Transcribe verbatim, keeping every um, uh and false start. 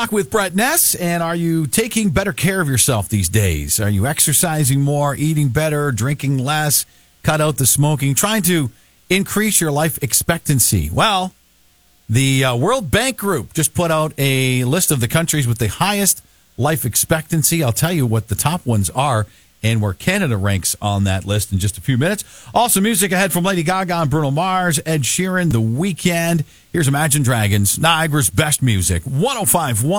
With Brett Ness, and are you taking better care of yourself these days? Are you exercising more, eating better, drinking less, cut out the smoking, trying to increase your life expectancy? Well, the uh, World Bank Group just put out a list of the countries with the highest life expectancy. I'll tell you what the top ones are and where Canada ranks on that list in just a few minutes. Also, music ahead from Lady Gaga and Bruno Mars, Ed Sheeran, The Weeknd. Here's Imagine Dragons, Niagara's best music, one oh five point one.